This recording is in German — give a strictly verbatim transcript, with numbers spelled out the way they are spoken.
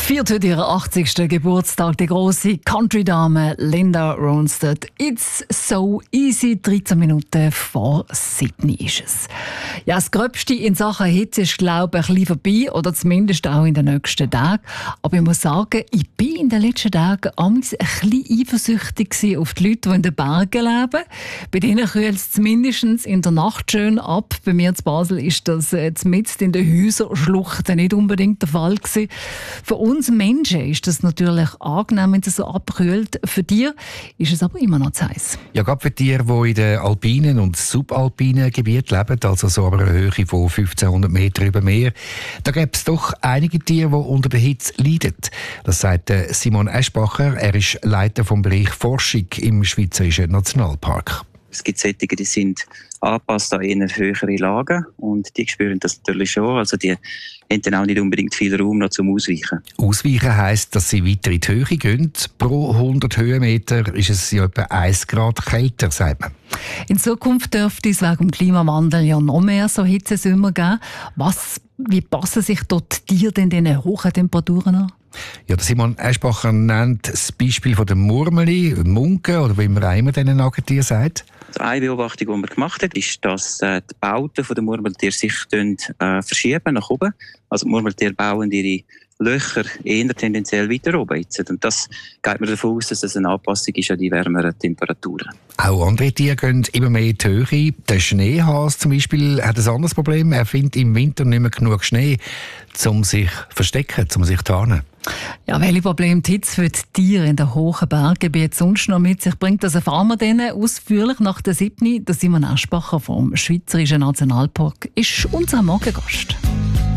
feiert heute ihren achtzigsten Geburtstag die grosse Country-Dame Linda Ronstadt. It's so easy, dreizehn Minuten vor sieben ist es. Ja, das Gröbste in Sachen Hitze ist, glaube ich, ein bisschen vorbei, oder zumindest auch in den nächsten Tagen. Aber ich muss sagen, ich bin in den letzten Tagen ein bisschen eifersüchtig auf die Leute, die in den Bergen leben. Bei denen kühlt es zumindest in der Nacht schön ab. Bei mir in Basel ist das jetzt mitten in den Häuserschluchten nicht unbedingt der Fall gewesen. Für uns Menschen ist das natürlich angenehm, wenn es so abkühlt. Für dich ist es aber immer noch zu heiß. Ja, gerade für Tiere, die in den alpinen und subalpinen Gebieten leben, also so aber eine Höhe von fünfzehnhundert Meter über Meer, da gibt es doch einige Tiere, die unter der Hitze leiden. Das sagt Simon Eschbacher. Er ist Leiter vom Bereich Forschung im Schweizerischen Nationalpark. Es gibt solche, die sind angepasst an eher höhere Lagen und die spüren das natürlich schon. Also die haben dann auch nicht unbedingt viel Raum noch zum Ausweichen. Ausweichen heisst, dass sie weiter in die Höhe gehen. Pro hundert Höhenmeter ist es ja etwa ein Grad kälter, sagt man. In Zukunft dürfte es wegen dem Klimawandel ja noch mehr so Hitzesommer geben. Was, wie passen sich dort Tiere denn diesen hohen Temperaturen an? Ja, Simon Eschbacher nennt das Beispiel von der Murmeli, Munke oder wie man auch immer diesen Nagetier sagt. Also eine Beobachtung, die man gemacht hat, ist, dass äh, die Bauten der Murmeltiere sich äh, verschieben nach oben. Also die Murmeltiere bauen ihre Löcher eher tendenziell weiter oben jetzt. Und das geht man davon aus, dass das eine Anpassung ist an die wärmeren Temperaturen. Auch andere Tiere gehen immer mehr in die Höhe. Der Schneehase zum Beispiel hat ein anderes Problem. Er findet im Winter nicht mehr genug Schnee, um sich zu verstecken, um sich zu tarnen. Ja, welche Probleme die Hitze für die Tiere in den hohen Berggebieten sonst noch mit sich bringt, das erfahren wir denen ausführlich nach der siebten. Der Simon Eschbacher vom Schweizerischen Nationalpark ist unser Morgengast.